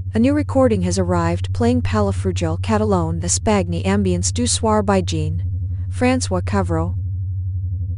A new recording has arrived playing Palafrugell Catalone the Spagni Ambience du Soir by Jean François Cavreau,